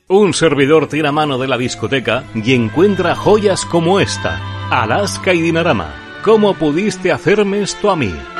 Un servidor tira mano de la discoteca y encuentra joyas como esta. Alaska y Dinarama. ¿Cómo pudiste hacerme esto a mí?